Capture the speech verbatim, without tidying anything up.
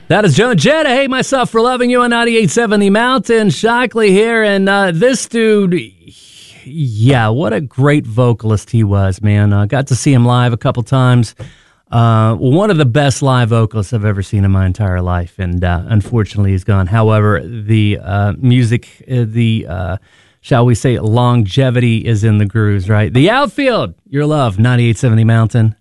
That is Joan Jett. Hey, myself for loving you on ninety-eight point seven The Mountain. Shockley here, and uh, this dude, yeah, what a great vocalist he was, man. Uh, got to see him live a couple times. Uh, one of the best live vocalists I've ever seen in my entire life, and uh, unfortunately he's gone. However, the uh, music, uh, the, uh, shall we say, longevity is in the grooves, right? The Outfield, your love, ninety-eight point seven The Mountain.